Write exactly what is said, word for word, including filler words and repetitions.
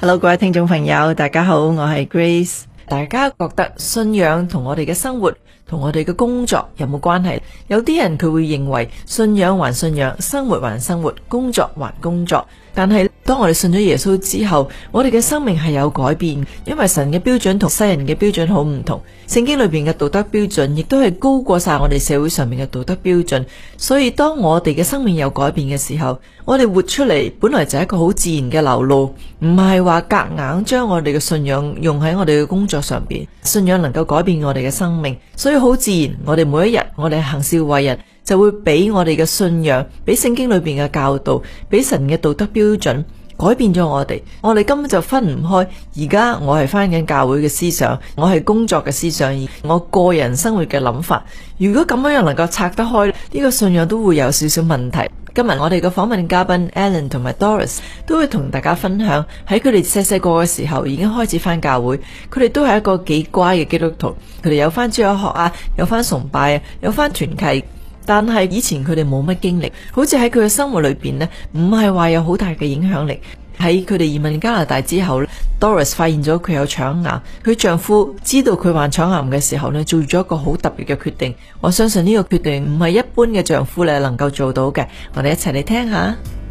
Hello， 各位聽眾朋友，大家好，我係 Grace。大家覺得信仰同我哋嘅生活同我哋嘅工作有冇關係？有啲人佢會認為信仰還信仰，生活還生活，工作還工作。但係當我哋信咗耶穌之後，我哋嘅生命係有改變，因為神嘅標準同世人嘅標準好唔同。聖經裏邊嘅道德標準亦都係高過晒我哋社會上面嘅道德標準。所以當我哋嘅生命有改變嘅時候，我哋活出嚟本來就係一個好自然嘅流露，唔係話夾硬將我哋嘅信仰用喺我哋嘅工作上邊。信仰能夠改變我哋嘅生命，所以好自然，我哋每一日我哋行事為人就會俾我哋嘅信仰，俾聖經裏邊嘅教導，俾神嘅道德標準改變咗我哋。我哋根本就分唔開，而家我係返緊教會嘅思想，我係工作嘅思想，我個人生活嘅諗法。如果咁樣又能夠拆得開，呢個信仰都會有少少問題。今日我哋嘅訪問嘉賓 Alan 同埋 Doris 都會同大家分享，喺佢哋細細個嘅時候已經開始返教會，佢哋都係一個幾乖嘅基督徒，佢哋有返主日學啊，有返崇拜啊，有返團契。但係以前佢哋冇乜經歷，好似喺佢嘅生活裏邊呢，唔係話有好大嘅影響力。喺佢哋移民加拿大之後 Doris 發現咗佢有腸癌，佢丈夫知道佢患腸癌嘅時候呢，做咗一個好特別嘅決定。我相信呢個決定唔係一般嘅丈夫咧能夠做到嘅。我哋一齊嚟聽下。